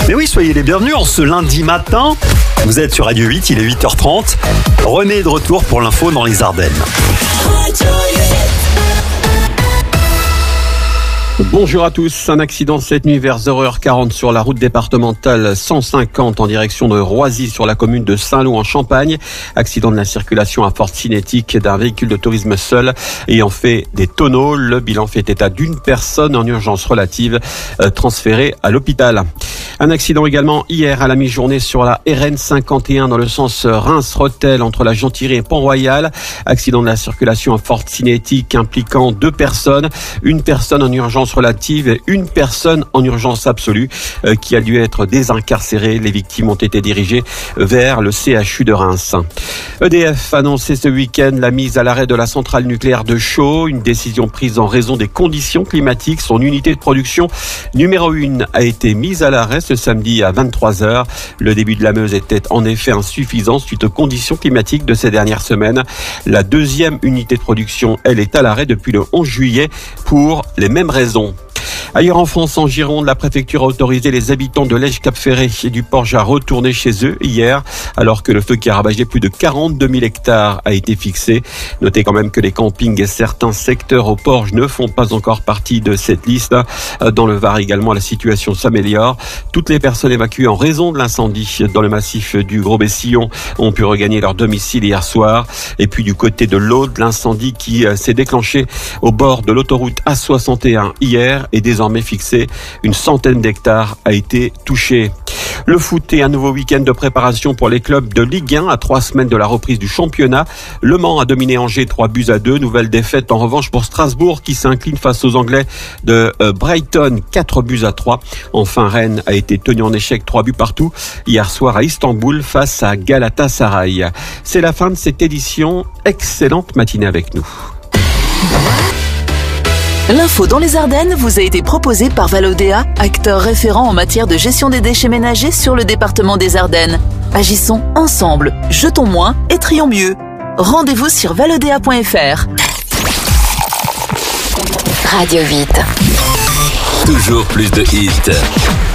Mais oui, soyez les bienvenus en ce lundi matin. Vous êtes sur Radio 8, il est 8h30. René est de retour pour l'info dans les Ardennes. Bonjour à tous. Un accident cette nuit vers 0h40 sur la route départementale 150 en direction de Roisy sur la commune de Saint-Lô en Champagne. Accident de la circulation à forte cinétique d'un véhicule de tourisme seul ayant fait des tonneaux. Le bilan fait état d'une personne en urgence relative transférée à l'hôpital. Un accident également hier à la mi-journée sur la RN 51 dans le sens Reims-Rethel entre la Gentilly et Pont-Royal. Accident de la circulation à forte cinétique impliquant 2 personnes. Une personne en urgence relative et une personne en urgence absolue qui a dû être désincarcérée. Les victimes ont été dirigées vers le CHU de Reims. EDF a annoncé ce week-end la mise à l'arrêt de la centrale nucléaire de Chaux. Une décision prise en raison des conditions climatiques. Son unité de production numéro 1 a été mise à l'arrêt ce samedi à 23h. Le début de la Meuse était en effet insuffisant suite aux conditions climatiques de ces dernières semaines. La deuxième unité de production, elle, est à l'arrêt depuis le 11 juillet pour les mêmes raisons. Ailleurs en France, en Gironde, la préfecture a autorisé les habitants de Lège-Cap-Ferré et du Porge à retourner chez eux hier, alors que le feu qui a ravagé plus de 42 000 hectares a été fixé. Notez quand même que les campings et certains secteurs au Porge ne font pas encore partie de cette liste. Dans le Var également, la situation s'améliore. Toutes les personnes évacuées en raison de l'incendie dans le massif du Gros-Bessillon ont pu regagner leur domicile hier soir. Et puis du côté de l'Aude, l'incendie qui s'est déclenché au bord de l'autoroute A61 hier est désormais fixé. Une centaine d'hectares a été touchée. Le foot est un nouveau week-end de préparation pour les clubs de Ligue 1 à 3 semaines de la reprise du championnat. Le Mans a dominé Angers 3-2. Nouvelle défaite en revanche pour Strasbourg qui s'incline face aux Anglais de Brighton 4-3. Enfin, Rennes a été tenu en échec 3 buts partout hier soir à Istanbul face à Galatasaray. C'est la fin de cette édition. Excellente matinée avec nous. L'info dans les Ardennes vous a été proposée par Valodéa, acteur référent en matière de gestion des déchets ménagers sur le département des Ardennes. Agissons ensemble, jetons moins et trions mieux. Rendez-vous sur valodéa.fr. Radio 8. Toujours plus de hits.